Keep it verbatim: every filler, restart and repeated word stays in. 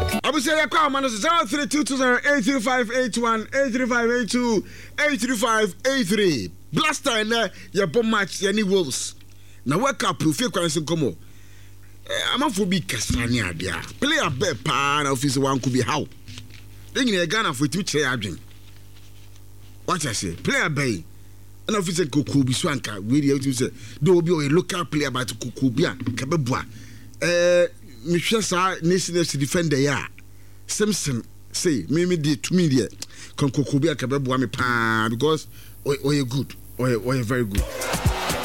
I say I call man zero three two two zero eight three five eight one eight three five eight two eight three five eight three. Blaster in there, your bomb match, any wolves. Now wake up, you feel quite come. I'm a for big Castania, dear. Play a bed pan office one could be how. Then you Ghana for two chair drink. What I say, play a bay. An officer Kuku be swanka, really, you say, there will be a local player by Kukubia, Kababua. Eh, Michelle Sa, nationals to defend the yard. Simpson say, Mimi did to me, dear. Come Kukubia Kababua me pan because or you're good or you're very good.